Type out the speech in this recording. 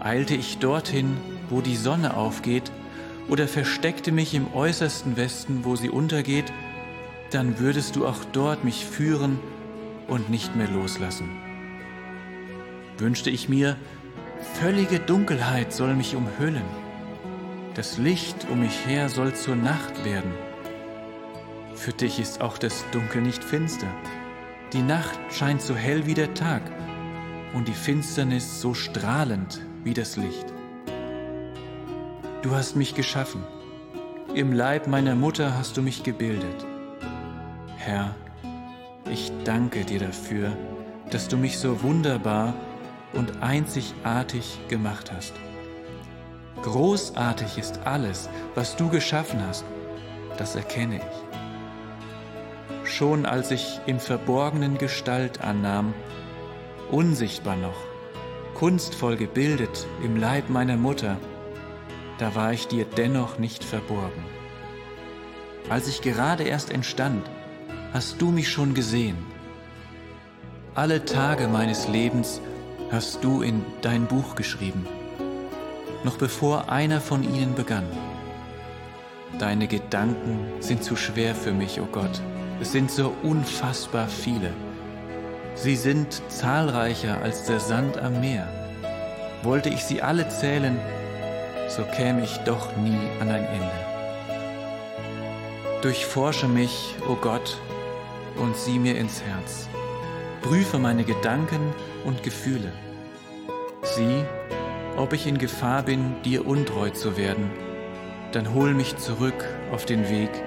Eilte ich dorthin, wo die Sonne aufgeht, oder versteckte mich im äußersten Westen, wo sie untergeht, dann würdest du auch dort mich führen und nicht mehr loslassen. Wünschte ich mir, völlige Dunkelheit soll mich umhüllen, das Licht um mich her soll zur Nacht werden. Für dich ist auch das Dunkel nicht finster, die Nacht scheint so hell wie der Tag und die Finsternis so strahlend wie das Licht. Du hast mich geschaffen, im Leib meiner Mutter hast du mich gebildet. Herr, ich danke dir dafür, dass du mich so wunderbar und einzigartig gemacht hast. Großartig ist alles, was du geschaffen hast, das erkenne ich. Schon als ich im Verborgenen Gestalt annahm, unsichtbar noch, kunstvoll gebildet im Leib meiner Mutter, da war ich dir dennoch nicht verborgen. Als ich gerade erst entstand, hast du mich schon gesehen. Alle Tage meines Lebens hast du in dein Buch geschrieben, noch bevor einer von ihnen begann. Deine Gedanken sind zu schwer für mich, o Gott. Es sind so unfassbar viele. Sie sind zahlreicher als der Sand am Meer. Wollte ich sie alle zählen, so käme ich doch nie an ein Ende. Durchforsche mich, o Gott, und sieh mir ins Herz. Prüfe meine Gedanken und Gefühle. Sieh, ob ich in Gefahr bin, dir untreu zu werden. Dann hol mich zurück auf den Weg,